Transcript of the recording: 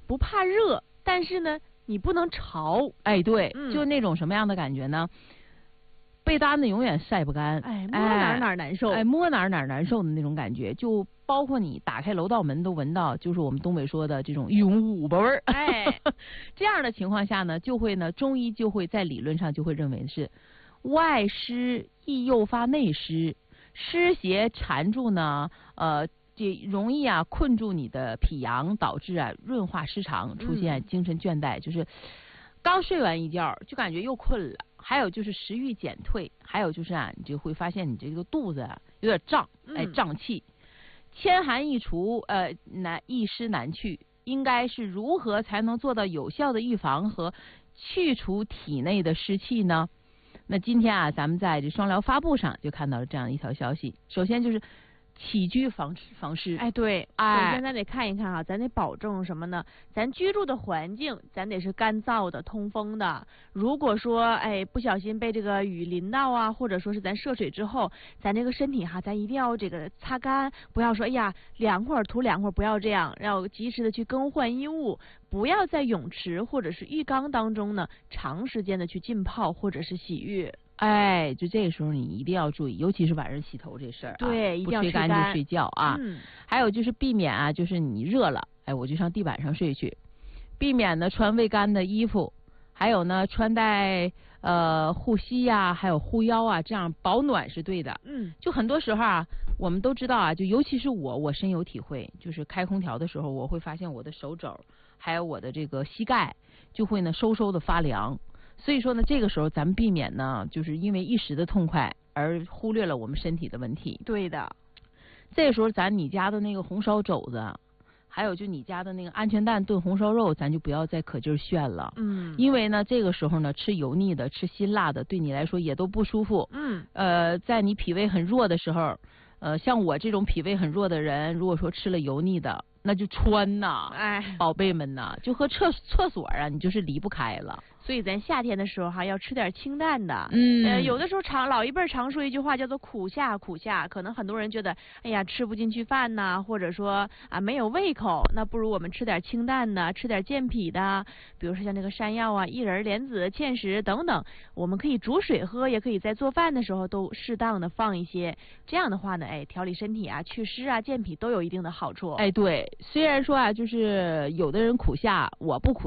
不怕热，但是呢你不能潮。 哎，对，就那种什么样的感觉呢？被单子永远晒不干， 摸哪难受， 摸哪难受的那种感觉，就包括你打开楼道门都闻到，就是我们东北说的这种涌五巴味儿。这样的情况下呢，就会呢，中医就会在理论上就会认为是外湿易诱发内湿，湿邪缠住呢，这容易啊困住你的脾阳，导致啊润化失常，出现精神倦怠，就是刚睡完一觉就感觉又困了。还有就是食欲减退，还有就是啊，你就会发现你这个肚子啊有点胀，胀气。千寒易除，易湿难去，应该是如何才能做到有效的预防和去除体内的湿气呢？那今天啊，咱们在这双疗发布上就看到了这样一条消息。首先就是起居防湿。 对，首先咱得看一看哈，咱得保证什么呢？咱居住的环境，咱得是干燥的、通风的。如果说不小心被这个雨淋到啊，或者说是咱涉水之后，咱这个身体哈，咱一定要这个擦干，不要说凉快涂凉快，不要这样，要及时的去更换衣物，不要在泳池或者是浴缸当中呢长时间的去浸泡或者是洗浴。 就这个时候你一定要注意，尤其是晚上洗头这事儿对，一定要不吹干就睡觉啊。还有就是避免啊，就是你热了，我就上地板上睡去，避免呢穿未干的衣服，还有呢穿戴护膝呀，还有护腰啊，这样保暖是对的。就很多时候啊，我们都知道啊，就尤其是我深有体会，就是开空调的时候，我会发现我的手肘还有我的这个膝盖就会呢收的发凉。所以说呢，这个时候咱们避免呢，就是因为一时的痛快而忽略了我们身体的问题。 对的， 这个时候你家的那个红烧肘子，还有就你家的那个鹌鹑蛋炖红烧肉，咱就不要再可劲儿炫了。因为呢，这个时候呢，吃油腻的、吃辛辣的，对你来说也都不舒服。在你脾胃很弱的时候，像我这种脾胃很弱的人，如果说吃了油腻的，那就穿呐，宝贝们呐，就和厕所啊，你就是离不开了。 所以咱夏天的时候哈，要吃点清淡的。有的时候老一辈常说一句话叫做苦下苦下，可能很多人觉得吃不进去饭呐，或者说没有胃口，那不如我们吃点清淡的，吃点健脾的，比如说像那个山药啊、薏仁、莲子、芡实等等，我们可以煮水喝，也可以在做饭的时候都适当的放一些。这样的话呢，调理身体啊、祛湿啊、健脾都有一定的好处。 对，虽然说啊，就是有的人苦下，我不苦